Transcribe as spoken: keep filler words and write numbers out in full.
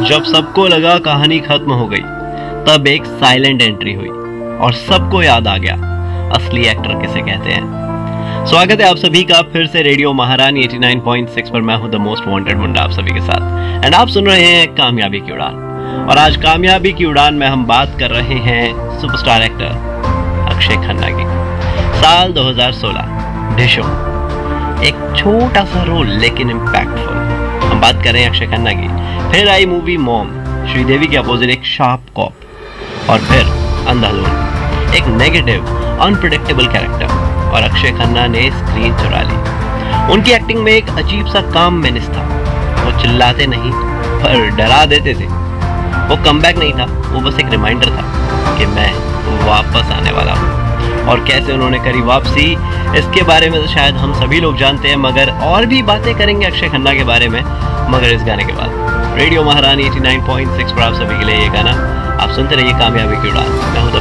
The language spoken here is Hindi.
जब सबको लगा कहानी खत्म हो गई, तब एक साइलेंट एंट्री हुई और सबको याद आ गया असली एक्टर किसे कहते हैं। स्वागत है आप सभी का फिर से रेडियो महारानी नवासी पॉइंट छह पर। मैं हूं द मोस्ट वांटेड मुंडा आप सभी के साथ, एंड आप सुन रहे हैं कामयाबी की उड़ान। और आज कामयाबी की उड़ान में हम बात कर रहे हैं सुपरस्टार एक्टर अक्षय खन्ना की। साल दो हज़ार सोलह, ढिशुम, एक छोटा सा रोल लेकिन इम्पैक्टफुल। हम बात कर रहे हैं अक्षय खन्ना की। फिर आई मूवी मॉम, श्रीदेवी के अपोजिट एक शार्प कॉप, और फिर अंधाधुन, एक नेगेटिव अनप्रेडिक्टेबल कैरेक्टर, और अक्षय खन्ना ने स्क्रीन चुरा ली। उनकी एक्टिंग में एक अजीब सा काम मेनिस था। वो चिल्लाते नहीं पर डरा देते थे। वो कमबैक नहीं था, वो बस एक रिमाइंडर था कि मैं वापस आने वाला हूँ। और कैसे उन्होंने करी वापसी, इसके बारे में तो शायद हम सभी लोग जानते हैं, मगर और भी बातें करेंगे अक्षय खन्ना के बारे में, मगर इस गाने के बाद। रेडियो महारानी नवासी पॉइंट छह पर आप सभी के लिए ये गाना। आप सुनते रहिए कामयाबी की उड़ान। मैं हूं द